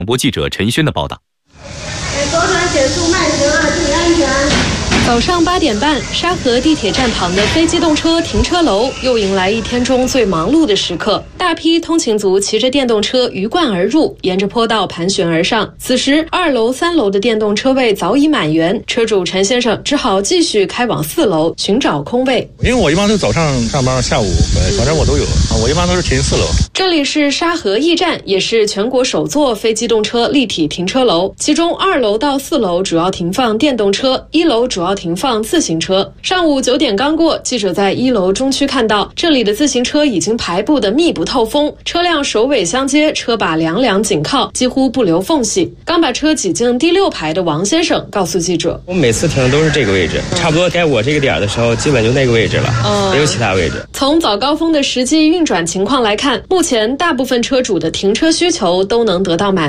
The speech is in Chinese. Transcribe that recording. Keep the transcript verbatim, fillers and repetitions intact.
广播记者陈轩的报道。 左转减速慢行啊，注意安全。 早上八点半，沙河地铁站旁的非机动车停车楼又迎来一天中最忙碌的时刻。大批通勤族骑着电动车鱼贯而入，沿着坡道盘旋而上。此时，二楼、三楼的电动车位早已满员，车主陈先生只好继续开往四楼寻找空位。 因为我一般都早上上班，下午反正我都有，我一般都是停四楼。 这里是沙河驿站，也是全国首座非机动车立体停车楼，其中二楼到四楼主要停放电动车，一楼主要停放自行车。上午九点刚过，记者在一楼中区看到，这里的自行车已经排布得密不透风，车辆首尾相接，车把两两紧靠，几乎不留缝隙。刚把车挤进第六排的王先生告诉记者：“ 我每次停的都是这个位置，差不多该我这个点的时候，基本就那个位置了，嗯、没有其他位置。” 从早高峰的实际运转情况来看，目前大部分车主的停车需求都能得到满足。